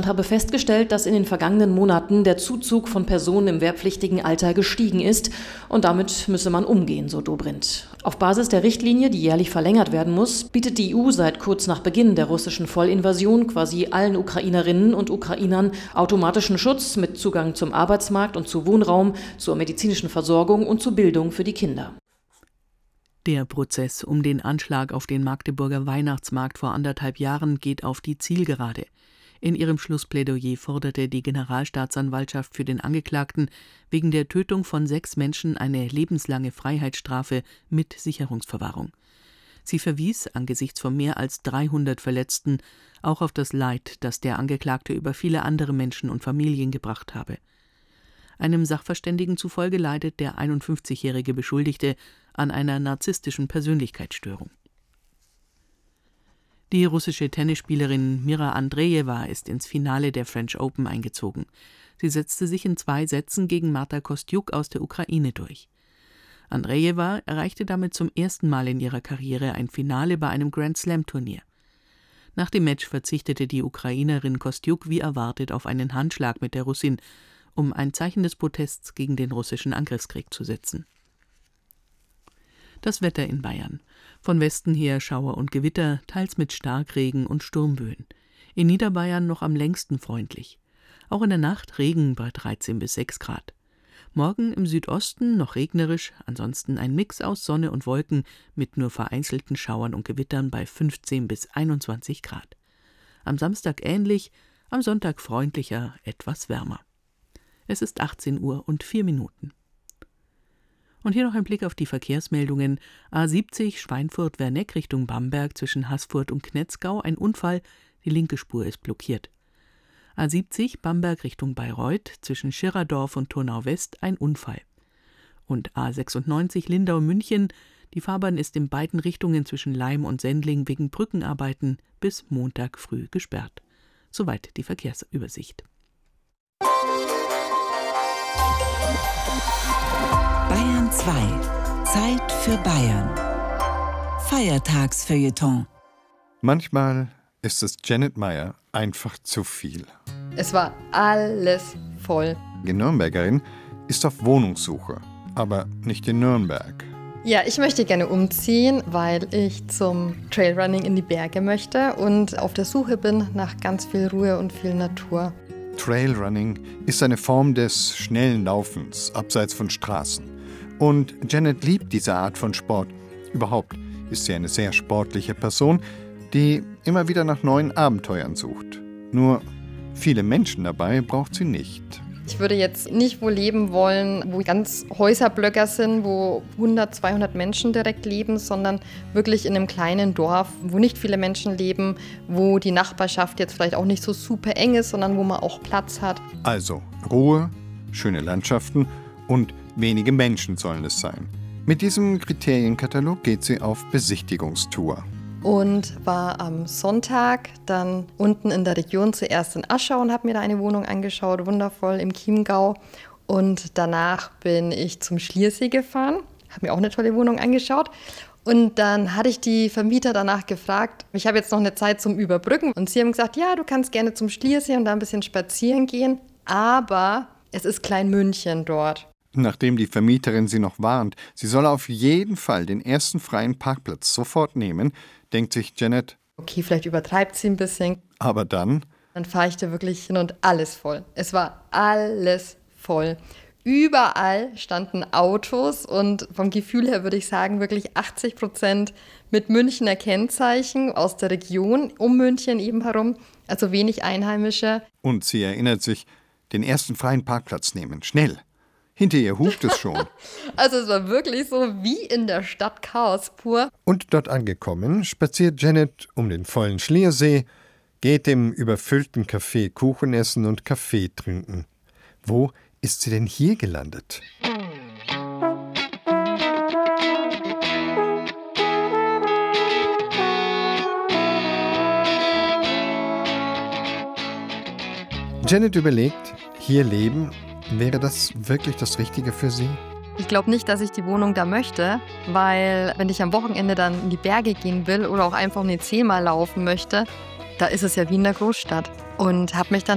habe festgestellt, dass in den vergangenen Monaten der Zuzug von Personen im wehrpflichtigen Alter gestiegen ist und damit müsse man umgehen, so Dobrindt. Auf Basis der Richtlinie, die jährlich verlängert werden muss, bietet die EU seit kurz nach Beginn der russischen Vollinvasion quasi allen Ukrainerinnen und Ukrainern automatischen Schutz mit Zugang zum Arbeitsmarkt und zu Wohnraum, zur medizinischen Versorgung und zu Bildung für die Kinder. Der Prozess um den Anschlag auf den Magdeburger Weihnachtsmarkt vor 1,5 Jahren geht auf die Zielgerade. In ihrem Schlussplädoyer forderte die Generalstaatsanwaltschaft für den Angeklagten wegen der Tötung von 6 Menschen eine lebenslange Freiheitsstrafe mit Sicherungsverwahrung. Sie verwies angesichts von mehr als 300 Verletzten auch auf das Leid, das der Angeklagte über viele andere Menschen und Familien gebracht habe. Einem Sachverständigen zufolge leidet der 51-jährige Beschuldigte an einer narzisstischen Persönlichkeitsstörung. Die russische Tennisspielerin Mira Andrejewa ist ins Finale der French Open eingezogen. Sie setzte sich in 2 Sätzen gegen Marta Kostyuk aus der Ukraine durch. Andrejewa erreichte damit zum ersten Mal in ihrer Karriere ein Finale bei einem Grand-Slam-Turnier. Nach dem Match verzichtete die Ukrainerin Kostyuk wie erwartet auf einen Handschlag mit der Russin, um ein Zeichen des Protests gegen den russischen Angriffskrieg zu setzen. Das Wetter in Bayern. Von Westen her Schauer und Gewitter, teils mit Starkregen und Sturmböen. In Niederbayern noch am längsten freundlich. Auch in der Nacht Regen bei 13 bis 6 Grad. Morgen im Südosten noch regnerisch, ansonsten ein Mix aus Sonne und Wolken mit nur vereinzelten Schauern und Gewittern bei 15 bis 21 Grad. Am Samstag ähnlich, am Sonntag freundlicher, etwas wärmer. Es ist 18 Uhr und 4 Minuten. Und hier noch ein Blick auf die Verkehrsmeldungen. A70 Schweinfurt-Werneck Richtung Bamberg zwischen Haßfurt und Knetzgau ein Unfall, die linke Spur ist blockiert. A70 Bamberg Richtung Bayreuth zwischen Schirradorf und Turnau-West ein Unfall. Und A96 Lindau-München, die Fahrbahn ist in beiden Richtungen zwischen Laim und Sendling wegen Brückenarbeiten bis Montag früh gesperrt. Soweit die Verkehrsübersicht. Bayern 2. Zeit für Bayern. Feiertagsfeuilleton. Manchmal ist es Janet Meyer einfach zu viel. Es war alles voll. Die Nürnbergerin ist auf Wohnungssuche, aber nicht in Nürnberg. Ja, ich möchte gerne umziehen, weil ich zum Trailrunning in die Berge möchte und auf der Suche bin nach ganz viel Ruhe und viel Natur. Trailrunning ist eine Form des schnellen Laufens, abseits von Straßen. Und Janet liebt diese Art von Sport. Überhaupt ist sie eine sehr sportliche Person, die immer wieder nach neuen Abenteuern sucht. Nur viele Menschen dabei braucht sie nicht. Ich würde jetzt nicht wo leben wollen, wo ganz Häuserblöcke sind, wo 100, 200 Menschen direkt leben, sondern wirklich in einem kleinen Dorf, wo nicht viele Menschen leben, wo die Nachbarschaft jetzt vielleicht auch nicht so super eng ist, sondern wo man auch Platz hat. Also Ruhe, schöne Landschaften und wenige Menschen sollen es sein. Mit diesem Kriterienkatalog geht sie auf Besichtigungstour. Und war am Sonntag dann unten in der Region zuerst in Aschau und habe mir da eine Wohnung angeschaut, wundervoll im Chiemgau. Und danach bin ich zum Schliersee gefahren, habe mir auch eine tolle Wohnung angeschaut. Und dann hatte ich die Vermieter danach gefragt, ich habe jetzt noch eine Zeit zum Überbrücken. Und sie haben gesagt, ja, du kannst gerne zum Schliersee und da ein bisschen spazieren gehen, aber es ist Kleinmünchen dort. Nachdem die Vermieterin sie noch warnt, sie soll auf jeden Fall den ersten freien Parkplatz sofort nehmen, denkt sich Janet, okay, vielleicht übertreibt sie ein bisschen. Aber dann fahre ich da wirklich hin und alles voll. Es war alles voll. Überall standen Autos und vom Gefühl her würde ich sagen, wirklich 80% mit Münchner Kennzeichen aus der Region um München eben herum, also wenig Einheimische. Und sie erinnert sich, den ersten freien Parkplatz nehmen, schnell. Hinter ihr hupt es schon. Also es war wirklich so wie in der Stadt Chaos pur. Und dort angekommen, spaziert Janet um den vollen Schliersee, geht im überfüllten Café Kuchen essen und Kaffee trinken. Wo ist sie denn hier gelandet? Janet überlegt, hier leben. Wäre das wirklich das Richtige für sie? Ich glaube nicht, dass ich die Wohnung da möchte, weil wenn ich am Wochenende dann in die Berge gehen will oder auch einfach um den See mal laufen möchte, da ist es ja wie in der Großstadt. Und habe mich dann